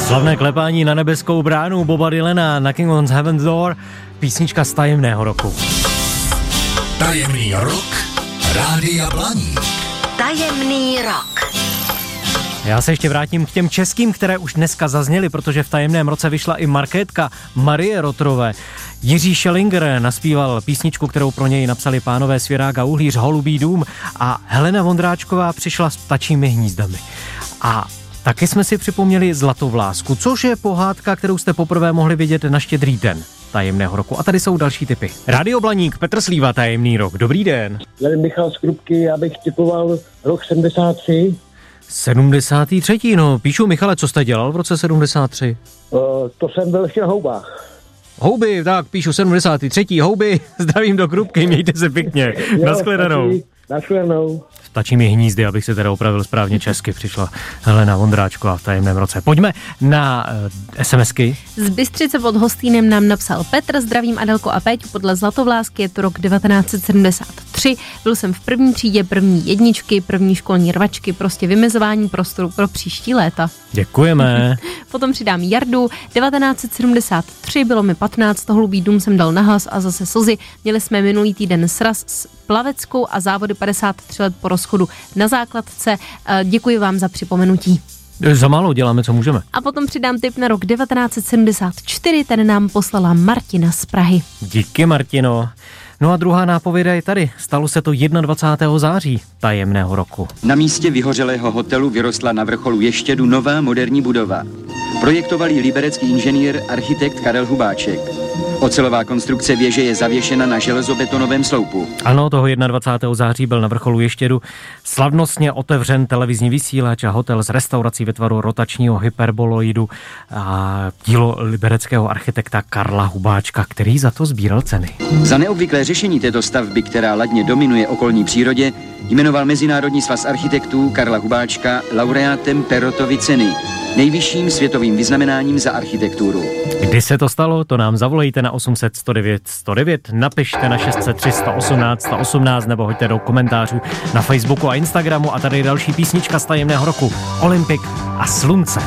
Slavné klepání na nebeskou bránu Boba Dylana, Knocking on Heaven's Door, písnička z tajemného roku. Tajemný rok Rádia Blaník. Tajemný rok. Já se ještě vrátím k těm českým, které už dneska zazněly, protože v tajemném roce vyšla i markétka Marie Rotrové. Jiří Schellinger naspíval písničku, kterou pro něj napsali pánové Svěrák a Uhlíř, Holubý dům, a Helena Vondráčková přišla s Ptačími hnízdami. A taky jsme si připomněli Zlatou vlásku, což je pohádka, kterou jste poprvé mohli vidět na Štědrý den tajemného roku. A tady jsou další tipy. Rádio Blaník, Petr Slíva, tajemný rok. Dobrý den. Jmenuji Michal z Krupky, já bych typoval rok 73. 73. No, píšu, Michale, co jste dělal v roce 73? To jsem byl ještě na houbách. Houby, tak píšu 73. Houby, zdravím do Krupky, mějte se pěkně. Naschledanou. Naschledanou. S Ptačími hnízdy, abych se teda opravil správně česky, přišla Helena Vondráčková v tajemném roce. Pojďme na SMSky. Z Bystřice pod Hostýnem nám napsal Petr, zdravím Adelko a Péťu, podle Zlatovlásky je to rok 1973, byl jsem v první třídě, první jedničky, první školní rvačky, prostě vymezování prostoru pro příští léta. Děkujeme. Potom přidám Jardu, 1973, bylo mi 15, Holubý dům jsem dal nahlas a zase slzy, měli jsme minulý týden sraz s Plaveckou a závody 53 let po rozchodu na základce. Děkuji vám za připomenutí. Za málo děláme, co můžeme. A potom přidám tip na rok 1974, ten nám poslala Martina z Prahy. Díky, Martino. No a druhá nápověda je tady. Stalo se to 21. září tajemného roku. Na místě vyhořelého hotelu vyrostla na vrcholu Ještědu nová moderní budova. Projektoval ji liberecký inženýr, architekt Karel Hubáček. Ocelová konstrukce věže je zavěšena na železobetonovém sloupu. Ano, toho 21. září byl na vrcholu Ještědu slavnostně otevřen televizní vysílač a hotel s restaurací ve tvaru rotačního hyperboloidu a dílo libereckého architekta Karla Hubáčka, který za to sbíral ceny. Za neobvyklé řešení této stavby, která ladně dominuje okolní přírodě, jmenoval Mezinárodní svaz architektů Karla Hubáčka laureátem Perrotovy ceny, nejvyšším světovým vyznamenáním za architekturu. Kdy se to stalo, to nám zavolejte na 800 109 109, napište na 603 118 118 nebo hoďte do komentářů na Facebooku a Instagramu. A tady je další písnička z tajemného roku, Olympik a Slunce.